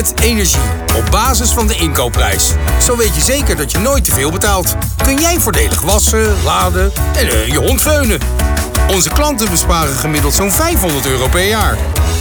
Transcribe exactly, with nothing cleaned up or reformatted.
Energie, op basis van de inkoopprijs. Zo weet je zeker dat je nooit te veel betaalt. Kun jij voordelig wassen, laden en uh, je hond veunen. Onze klanten besparen gemiddeld zo'n vijfhonderd euro per jaar.